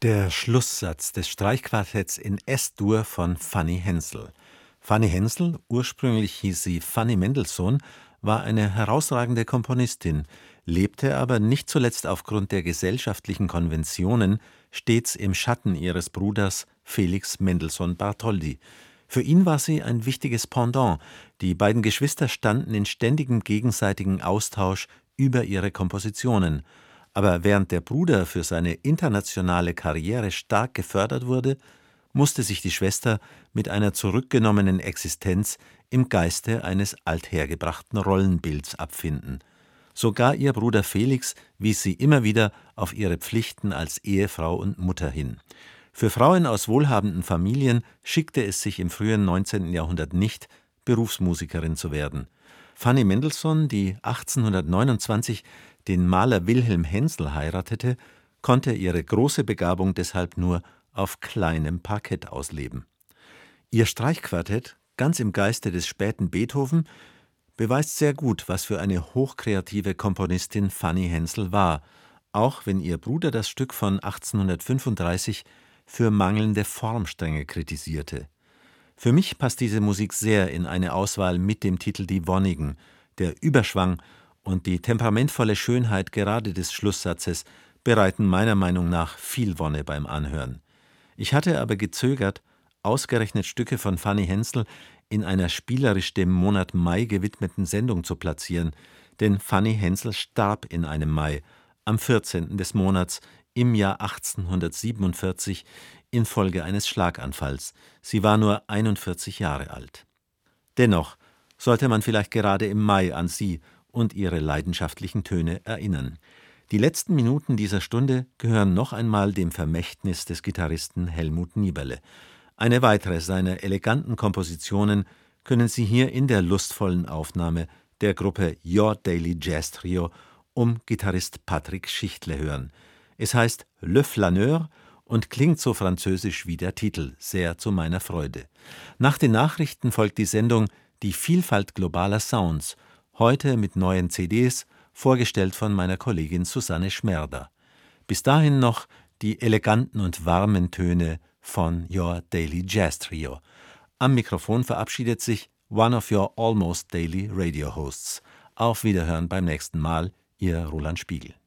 Der Schlusssatz des Streichquartetts in S-Dur von Fanny Hensel. Fanny Hensel, ursprünglich hieß sie Fanny Mendelssohn, war eine herausragende Komponistin, lebte aber nicht zuletzt aufgrund der gesellschaftlichen Konventionen stets im Schatten ihres Bruders Felix Mendelssohn Bartholdy. Für ihn war sie ein wichtiges Pendant, die beiden Geschwister standen in ständigem gegenseitigem Austausch über ihre Kompositionen. Aber während der Bruder für seine internationale Karriere stark gefördert wurde, musste sich die Schwester mit einer zurückgenommenen Existenz im Geiste eines althergebrachten Rollenbilds abfinden. Sogar ihr Bruder Felix wies sie immer wieder auf ihre Pflichten als Ehefrau und Mutter hin. Für Frauen aus wohlhabenden Familien schickte es sich im frühen 19. Jahrhundert nicht, Berufsmusikerin zu werden. Fanny Mendelssohn, die 1829 den Maler Wilhelm Hensel heiratete, konnte ihre große Begabung deshalb nur auf kleinem Parkett ausleben. Ihr Streichquartett, ganz im Geiste des späten Beethoven, beweist sehr gut, was für eine hochkreative Komponistin Fanny Hensel war, auch wenn ihr Bruder das Stück von 1835 für mangelnde Formstränge kritisierte. Für mich passt diese Musik sehr in eine Auswahl mit dem Titel Die Wonnigen. Der Überschwang und die temperamentvolle Schönheit gerade des Schlusssatzes bereiten meiner Meinung nach viel Wonne beim Anhören. Ich hatte aber gezögert, ausgerechnet Stücke von Fanny Hensel in einer spielerisch dem Monat Mai gewidmeten Sendung zu platzieren, denn Fanny Hensel starb in einem Mai, am 14. des Monats, im Jahr 1847, infolge eines Schlaganfalls. Sie war nur 41 Jahre alt. Dennoch sollte man vielleicht gerade im Mai an sie und ihre leidenschaftlichen Töne erinnern. Die letzten Minuten dieser Stunde gehören noch einmal dem Vermächtnis des Gitarristen Helmut Nieberle. Eine weitere seiner eleganten Kompositionen können Sie hier in der lustvollen Aufnahme der Gruppe Your Daily Jazz Trio um Gitarrist Patrick Schichtle hören. Es heißt Le Flâneur und klingt so französisch wie der Titel, sehr zu meiner Freude. Nach den Nachrichten folgt die Sendung Die Vielfalt globaler Sounds, heute mit neuen CDs, vorgestellt von meiner Kollegin Susanne Schmerda. Bis dahin noch die eleganten und warmen Töne von Your Daily Jazz Trio. Am Mikrofon verabschiedet sich one of your almost daily radio hosts. Auf Wiederhören beim nächsten Mal, Ihr Roland Spiegel.